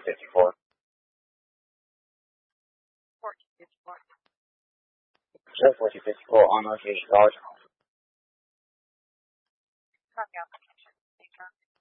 1454. 1454. Sure, 1454 on location, College. Copy application. Thank you.